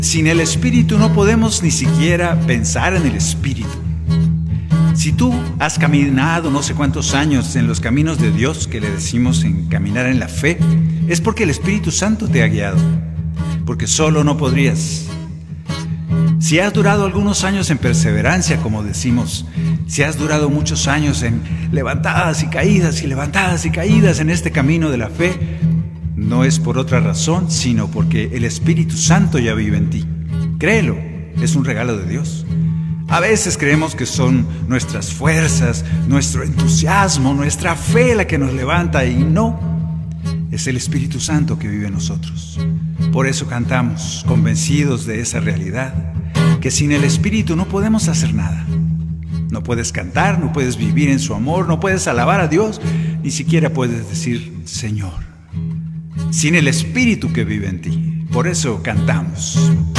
Sin el Espíritu no podemos ni siquiera pensar en el Espíritu. Si tú has caminado no sé cuántos años en los caminos de Dios, que le decimos en caminar en la fe, es porque el Espíritu Santo te ha guiado, porque solo no podrías. Si has durado algunos años en perseverancia, como decimos, si has durado muchos años en levantadas y caídas en este camino de la fe, no es por otra razón, sino porque el Espíritu Santo ya vive en ti. Créelo, es un regalo de Dios. A veces creemos que son nuestras fuerzas, nuestro entusiasmo, nuestra fe la que nos levanta, y no, es el Espíritu Santo que vive en nosotros. Por eso cantamos, convencidos de esa realidad, que sin el Espíritu no podemos hacer nada. No puedes cantar, no puedes vivir en su amor, no puedes alabar a Dios, ni siquiera puedes decir Señor. Sin el Espíritu que vive en ti. Por eso cantamos.